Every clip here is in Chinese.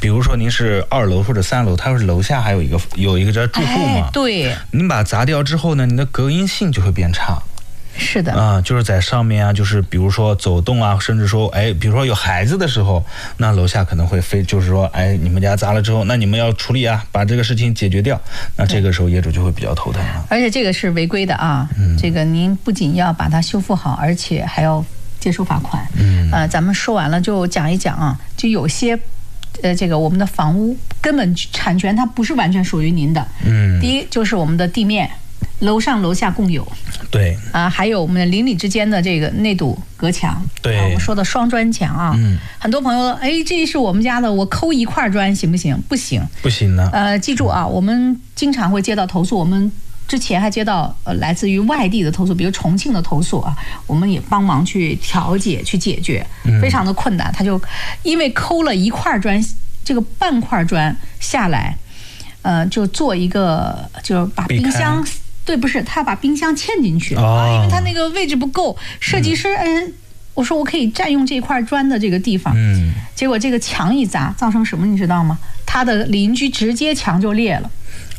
比如说您是2楼或者3楼，它是楼下还有一个叫住户嘛， 对， 您把它砸掉之后呢，你的隔音性就会变差。 是的就是在上面啊，就是比如说走动啊，甚至说比如说有孩子的时候，那楼下可能会就是说你们家砸了之后，那你们要处理啊，把这个事情解决掉，那这个时候业主就会比较头疼了。 而且这个是违规的啊，这个您不仅要把它修复好，而且还要接受罚款。咱们说完了就讲一讲啊，就有些这个我们的房屋根本产权它不是完全属于您的。第一就是我们的地面，楼上楼下共有。 对还有我们邻里之间的这个内堵隔墙， 对， 我们说的双砖墙啊。很多朋友这是我们家的，我抠一块砖行不行？不行， 不行的。 记住啊，我们经常会接到投诉，我们之前还接到来自于外地的投诉，比如重庆的投诉啊，我们也帮忙去调解去解决，非常的困难。他就因为抠了一块砖，这个半块砖下来，就做一个，就是把冰箱。对，不是，他把冰箱嵌进去因为他那个位置不够，设计师我说我可以占用这块砖的这个地方，结果这个墙一砸，造成什么你知道吗？他的邻居直接墙就裂了。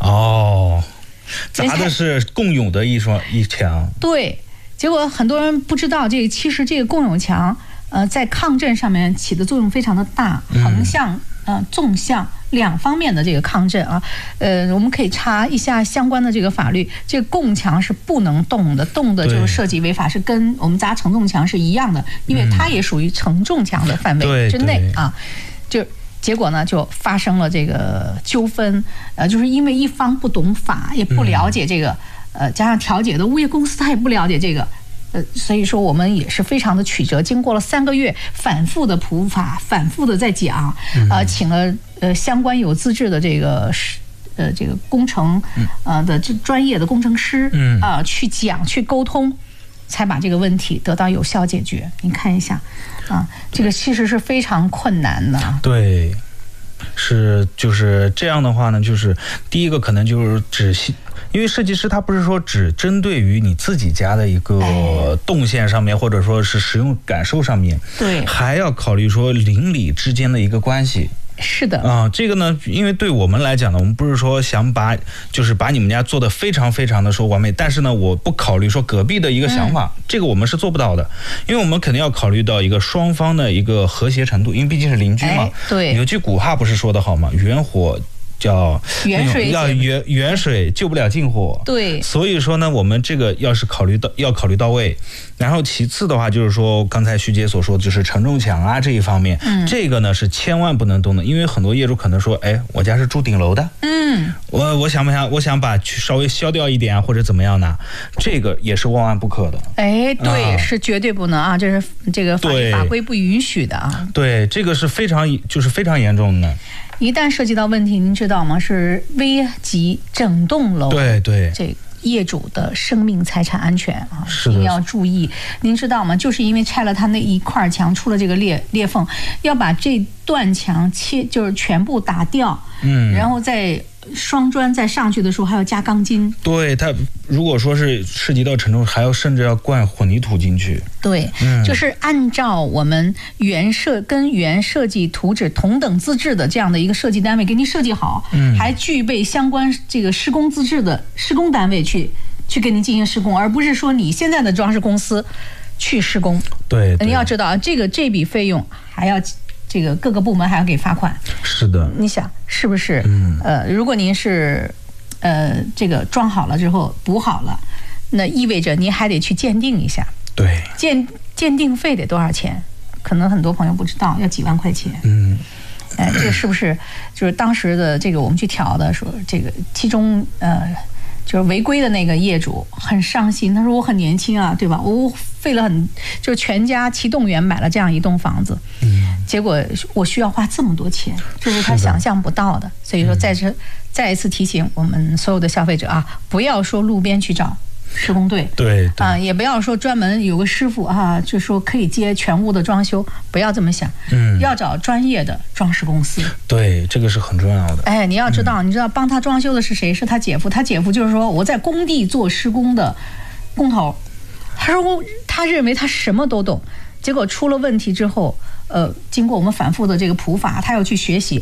砸的是共有的一墙。对， 结果很多人不知道，其实这个共有墙在抗震上面起的作用非常的大，横向纵向2方面的这个抗震啊，我们可以查一下相关的这个法律。这个共墙是不能动的，动的就是涉及违法，是跟我们砸承重墙是一样的，因为它也属于承重墙的范围之内啊。就结果呢，就发生了这个纠纷，就是因为一方不懂法，也不了解这个，加上调解的物业公司他也不了解这个。所以说我们也是非常的曲折，经过了3个月反复的普法，反复的在讲，请了相关有资质的这个工程的这专业的工程师去讲去沟通，才把这个问题得到有效解决。你看一下这个其实是非常困难的。 对，就是这样的话呢，就是第一个可能就是因为设计师他不是说只针对于你自己家的一个动线上面，或者说是使用感受上面，对，还要考虑说邻里之间的一个关系。 是的这个呢，因为对我们来讲呢，我们不是说想把你们家做得非常非常的说完美，但是呢，我不考虑说隔壁的一个想法，这个我们是做不到的，因为我们肯定要考虑到一个双方的一个和谐程度，因为毕竟是邻居嘛。 对， 有句古话不是说得好吗？远火叫远水救不了近火。对，所以说呢，我们这个要考虑到位。然后其次的话，就是说刚才徐姐所说的，就是承重墙啊这一方面，这个呢是千万不能动的，因为很多业主可能说，我家是住顶楼的，我想把稍微削掉一点啊，或者怎么样呢？这个也是万万不可的。 对，是绝对不能啊，这是这个法规不允许的啊。 对，这个是非常严重的。 一旦涉及到问题，您知道吗？是危及整栋楼。对，这业主的生命财产安全啊，一定要注意。您知道吗？就是因为拆了他那一块墙，出了这个裂缝，要把这段墙就是全部打掉，然后再双砖再上去的时候还要加钢筋。对，它如果说是涉及到承重，甚至要灌混凝土进去。对，就是按照我们原设计图纸同等资质的这样的一个设计单位给你设计好，还具备相关这个施工资质的施工单位去给你进行施工，而不是说你现在的装饰公司去施工。对，你要知道这笔费用还要。这个各个部门还要给罚款。是的，你想是不是？如果您是这个装好了之后补好了，那意味着您还得去鉴定一下。对，鉴定费得多少钱？可能很多朋友不知道，要几万块钱。这是不是就是当时的这个我们去调的说这个其中就是违规的那个业主很伤心，他说我很年轻啊，对吧？我费了就全家齐动员买了这样一栋房子，结果我需要花这么多钱，这是他想象不到的。所以说再一次提醒我们所有的消费者啊，不要说路边去找施工队，对也不要说专门有个师傅就说可以接全屋的装修，不要这么想，要找专业的装饰公司。对，这个是很重要的。你要知道，你知道帮他装修的是谁？是他姐夫。他姐夫就是说我在工地做施工的工头，他说他认为他什么都懂，结果出了问题之后，经过我们反复的这个普法，他要去学习。